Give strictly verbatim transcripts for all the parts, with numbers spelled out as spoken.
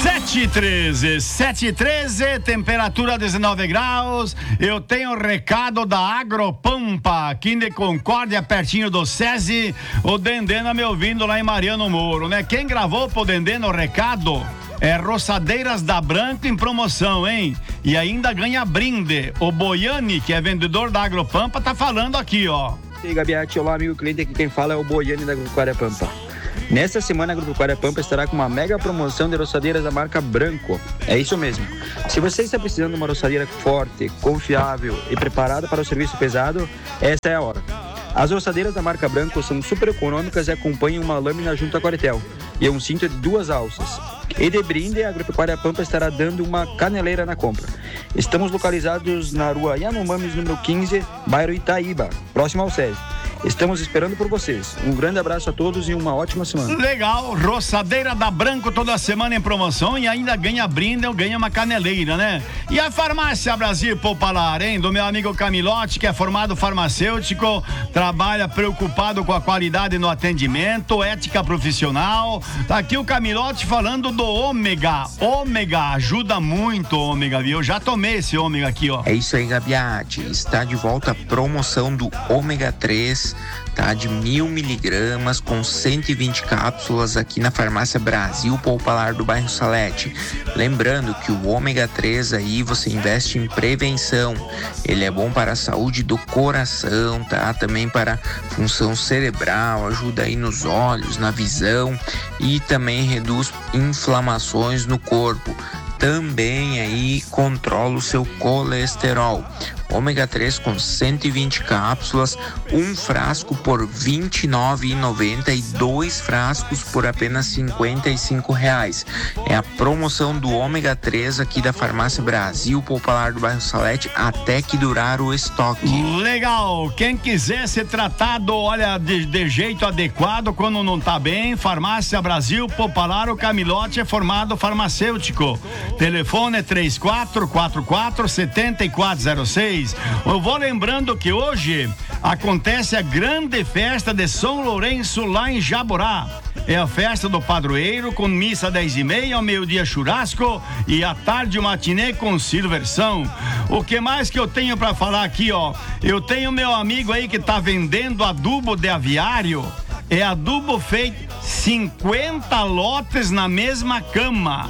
sete e treze, sete e treze, temperatura dezenove graus. Eu tenho um recado da Agropampa, aqui de Concórdia, pertinho do SESI. O Dendena me ouvindo lá em Mariano Moro, né? Quem gravou pro Dendena o recado é Roçadeiras da Branco em promoção, hein? E ainda ganha brinde. O Boiani, que é vendedor da Agropampa, tá falando aqui, ó. E aí, Gabiati, olá, amigo cliente, aqui quem fala é o Boiani da Agropecuária Pampa. Nesta semana, a Agropecuária Pampa estará com uma mega promoção de roçadeiras da marca Branco. É isso mesmo. Se você está precisando de uma roçadeira forte, confiável e preparada para o serviço pesado, essa é a hora. As roçadeiras da marca Branco são super econômicas e acompanham uma lâmina junto à quartel e um cinto de duas alças. E de brinde, a Agropecuária Pampa estará dando uma caneleira na compra. Estamos localizados na rua Yanomamis, número quinze, bairro Itaíba, próximo ao SESI. Estamos esperando por vocês. Um grande abraço a todos e uma ótima semana. Legal, roçadeira da Branco toda semana em promoção e ainda ganha brinde ou ganha uma caneleira, né? E a Farmácia Brasil Popular, hein? Do meu amigo Camilote, que é formado farmacêutico, trabalha preocupado com a qualidade no atendimento, ética profissional. Tá aqui o Camilote falando do ômega. Ômega ajuda muito, ômega, viu? Eu já tomei esse ômega aqui, ó. É isso aí, Gabiati. Está de volta a promoção do ômega três, tá? De mil miligramas com cento e vinte cápsulas aqui na Farmácia Brasil Popular do bairro Salete. Lembrando que o ômega três aí você investe em prevenção. Ele é bom para a saúde do coração, tá? Também para função cerebral, ajuda aí nos olhos, na visão e também reduz inflamações no corpo. Também aí controla o seu colesterol. Ômega três com cento e vinte cápsulas, um frasco por vinte e nove reais e noventa centavos e dois frascos por apenas cinquenta e cinco reais. É a promoção do ômega três aqui da Farmácia Brasil Popular do bairro Salete até que durar o estoque. Legal, quem quiser ser tratado, olha, de, de jeito adequado quando não tá bem, Farmácia Brasil Popular, o Camilote é formado farmacêutico. Telefone é três quatro quatro quatro, sete quatro zero seis. Eu vou lembrando que hoje acontece a grande festa de São Lourenço lá em Jaborá. É a festa do padroeiro com missa dez e meia, ao meio-dia churrasco e à tarde matinê com silversão. O que mais que eu tenho pra falar aqui, ó? Eu tenho meu amigo aí que tá vendendo adubo de aviário. É adubo feito cinquenta lotes na mesma cama.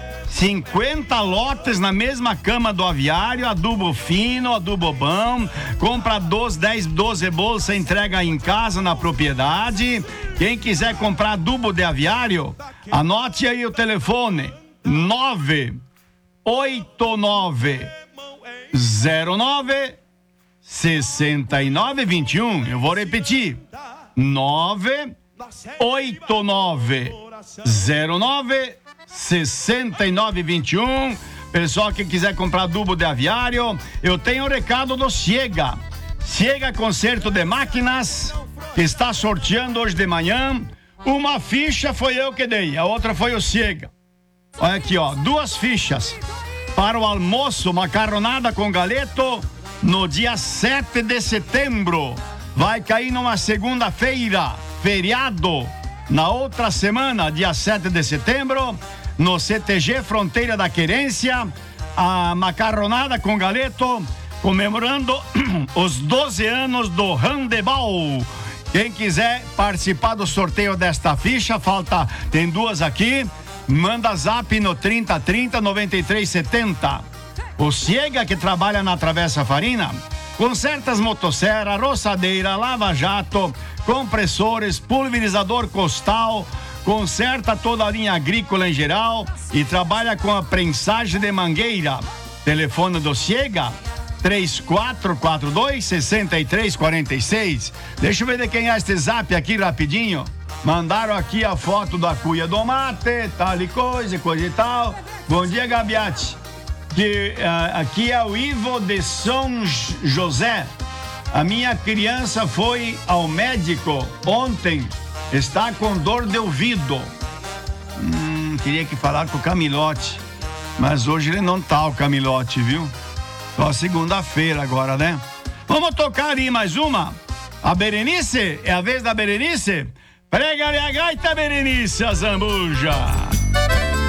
cinquenta lotes na mesma cama do aviário, adubo fino, adubo bom, compra doze, dez, doze bolsas, entrega em casa, na propriedade. Quem quiser comprar adubo de aviário, anote aí o telefone, nove oito nove zero nove seis nove dois um. Eu vou repetir, nove oito nove zero nove sessenta e nove vinte e um. Pessoal que quiser comprar adubo de aviário, eu tenho o recado do Ciega. Ciega Conserto de Máquinas, que está sorteando hoje de manhã. Uma ficha foi eu que dei, a outra foi o Ciega. Olha aqui, ó, duas fichas para o almoço macarronada com galeto no dia sete de setembro. Vai cair numa segunda-feira, feriado. Na outra semana, dia sete de setembro, no C T G Fronteira da Querência, a macarronada com galeto, comemorando os doze anos do handebol. Quem quiser participar do sorteio desta ficha, falta, tem duas aqui, manda zap no trinta trinta, noventa e três setenta. O Ciega, que trabalha na Travessa Farina, conserta as motosserra, roçadeira, lava-jato, compressores, pulverizador costal, conserta toda a linha agrícola em geral e trabalha com a prensagem de mangueira. Telefone do Ciega, três quatro quatro dois, seis três quatro seis. Deixa eu ver de quem é este zap aqui rapidinho. Mandaram aqui a foto da cuia do mate, tal e coisa, coisa e tal. Bom dia, Gabiati. Que, uh, aqui é o Ivo de São José. A minha criança foi ao médico ontem, está com dor de ouvido. Hum, queria que falar com o Camilote, mas hoje ele não tá, o Camilote, viu? Só segunda-feira agora, né? Vamos tocar aí mais uma? A Berenice? É a vez da Berenice? Prega-lhe a gaita, Berenice, a zambuja.